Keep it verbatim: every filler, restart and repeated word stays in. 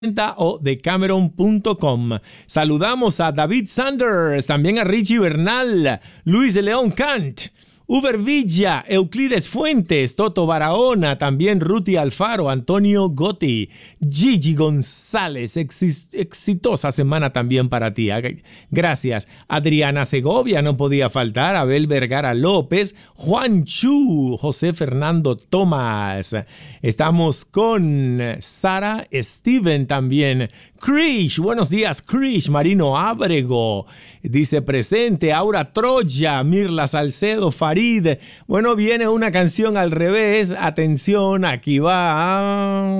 o decameron punto com. Saludamos a David Sanders, también a Richie Bernal, Luis de León Kant, Uber Villa, Euclides Fuentes, Toto Barahona, también Ruti Alfaro, Antonio Gotti, Gigi González, exis, exitosa semana también para ti. Gracias. Adriana Segovia no podía faltar, Abel Vergara López, Juan Chu, José Fernando Tomás. Estamos con Sara Steven también. Krish, buenos días Krish, Marino Ábrego, dice presente, Aura Troya, Mirla Salcedo, Farid. Bueno, viene una canción al revés, atención, aquí va.